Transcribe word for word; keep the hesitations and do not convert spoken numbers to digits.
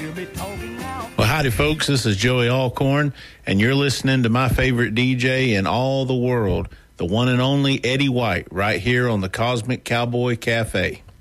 Well, howdy, folks. This is Joey Alcorn, and you're listening to my favorite D J in all the world, the one and only Eddie White, right here on the Cosmic Cowboy Cafe.